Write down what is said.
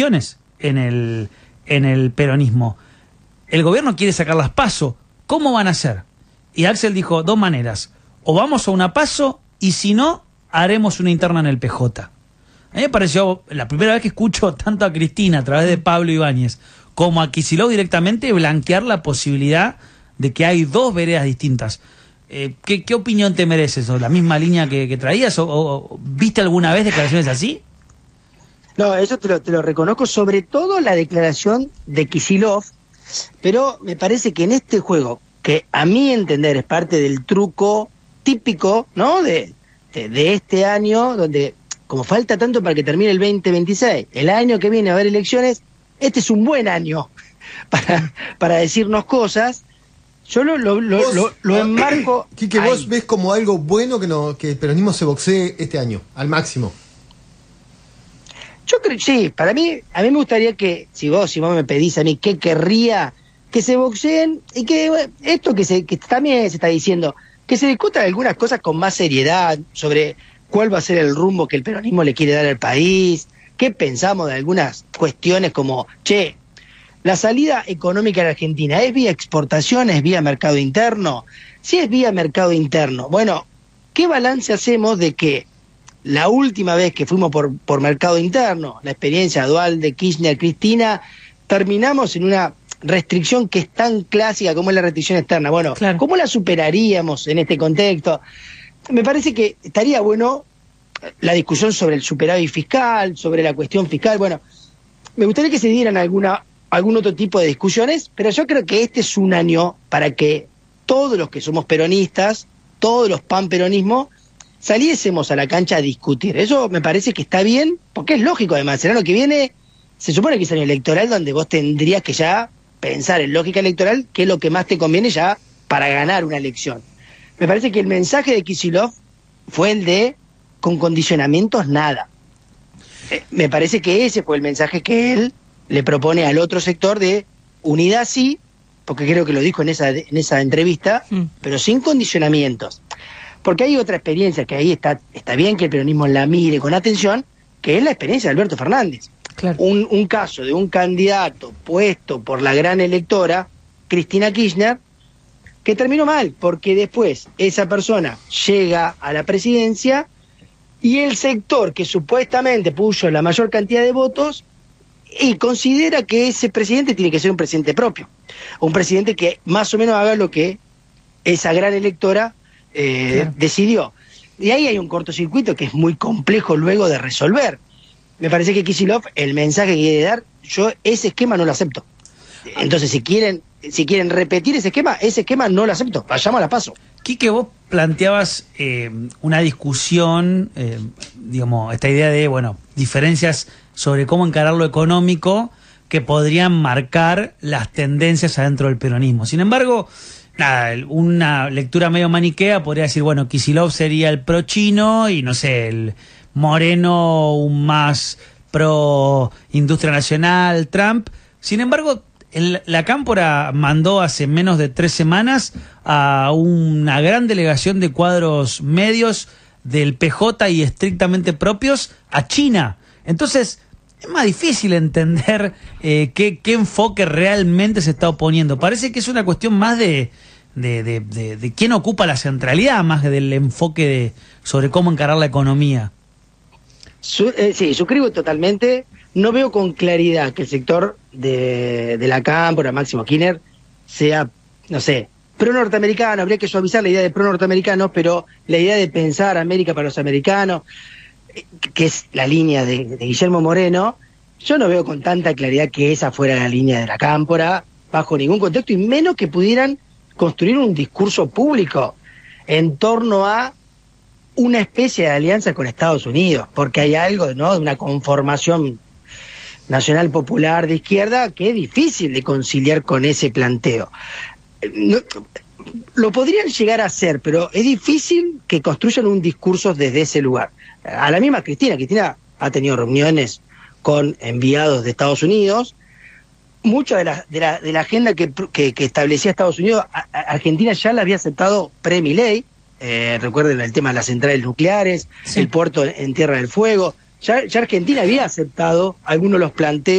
elecciones en el peronismo. El gobierno quiere sacar las PASO. ¿Cómo van a hacer? Y Axel dijo, dos maneras. O vamos a una PASO, y si no, haremos una interna en el PJ. A mí me pareció la primera vez que escucho tanto a Cristina a través de Pablo Ibáñez como a Kicillof directamente blanquear la posibilidad de que hay dos veredas distintas. ¿Qué opinión te mereces? ¿O la misma línea que traías? ¿O viste alguna vez declaraciones así? No, eso te lo reconozco, sobre todo la declaración de Kicillof, pero me parece que en este juego, que a mi entender es parte del truco típico, ¿no?, de este año, donde como falta tanto para que termine el 2026, el año que viene va a haber elecciones, este es un buen año para decirnos cosas. Yo lo enmarco. Quique, ¿vos ves como algo bueno que el peronismo se boxee este año, al máximo? Yo creo, sí, a mí me gustaría que, si vos me pedís a mí qué querría, que se boxeen y que esto que también se está diciendo, que se discutan algunas cosas con más seriedad sobre cuál va a ser el rumbo que el peronismo le quiere dar al país, qué pensamos de algunas cuestiones como, la salida económica en Argentina, ¿es vía exportación, es vía mercado interno? Si es vía mercado interno, bueno, ¿qué balance hacemos de que la última vez que fuimos por mercado interno, la experiencia dual de Kirchner-Cristina, terminamos en una restricción que es tan clásica como es la restricción externa? Bueno, claro, ¿cómo la superaríamos en este contexto? Me parece que estaría bueno la discusión sobre el superávit fiscal, sobre la cuestión fiscal. Bueno, me gustaría que se dieran algún otro tipo de discusiones, pero yo creo que este es un año para que todos los que somos peronistas, todos los panperonismo, saliésemos a la cancha a discutir. Eso me parece que está bien, porque es lógico además. El año que viene se supone que es año electoral donde vos tendrías que ya pensar en lógica electoral qué es lo que más te conviene ya para ganar una elección. Me parece que el mensaje de Kicillof fue el de con condicionamientos nada. Me parece que ese fue el mensaje que él le propone al otro sector de unidad sí, porque creo que lo dijo en esa entrevista, pero sin condicionamientos. Porque hay otra experiencia que ahí está bien que el peronismo la mire con atención, que es la experiencia de Alberto Fernández. Claro. Un caso de un candidato puesto por la gran electora, Cristina Kirchner, que terminó mal, porque después esa persona llega a la presidencia y el sector que supuestamente puso la mayor cantidad de votos y considera que ese presidente tiene que ser un presidente propio, un presidente que más o menos haga lo que esa gran electora claro, decidió. Y ahí hay un cortocircuito que es muy complejo luego de resolver. Me parece que Kicillof, el mensaje que quiere dar, yo ese esquema no lo acepto. Entonces, si quieren repetir ese esquema no lo acepto. Vayamos a la PASO. Quique, vos planteabas una discusión, digamos, esta idea de, diferencias sobre cómo encarar lo económico que podrían marcar las tendencias adentro del peronismo. Sin embargo, una lectura medio maniquea podría decir, Kicillof sería el pro chino y, no sé, el Moreno un más pro industria nacional, Trump. Sin embargo, la Cámpora mandó hace menos de 3 semanas a una gran delegación de cuadros medios del PJ y estrictamente propios a China. Entonces, es más difícil entender qué enfoque realmente se está oponiendo. Parece que es una cuestión más de quién ocupa la centralidad, más que del enfoque sobre cómo encarar la economía. Sí, suscribo totalmente. No veo con claridad que el sector de la Cámpora, Máximo Kirchner, sea, no sé, pro-norteamericano. Habría que suavizar la idea de pro-norteamericano, pero la idea de pensar América para los americanos, que es la línea de Guillermo Moreno, yo no veo con tanta claridad que esa fuera la línea de la Cámpora, bajo ningún contexto, y menos que pudieran construir un discurso público en torno a una especie de alianza con Estados Unidos, porque hay algo, ¿no?, de una conformación nacional popular de izquierda que es difícil de conciliar con ese planteo. Lo podrían llegar a hacer, pero es difícil que construyan un discurso desde ese lugar. A la misma Cristina ha tenido reuniones con enviados de Estados Unidos. Mucha de la agenda que establecía Estados Unidos, Argentina ya la había aceptado pre-Milei. Recuerden el tema de las centrales nucleares, sí, el puerto en Tierra del Fuego. Ya Argentina había aceptado algunos de los planteos